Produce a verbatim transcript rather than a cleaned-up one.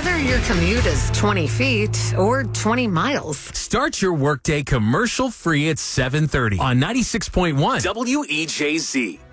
Whether your commute is twenty feet or twenty miles. Start your workday commercial free at seven thirty on ninety-six point one W E J Z.